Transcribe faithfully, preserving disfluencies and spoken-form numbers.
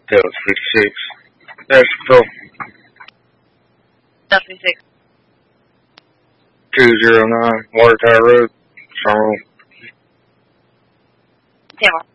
Dallas fifty-six. Nashville. Dallas fifty-six. two zero nine, Water Tower Road, Charlotte. ten one.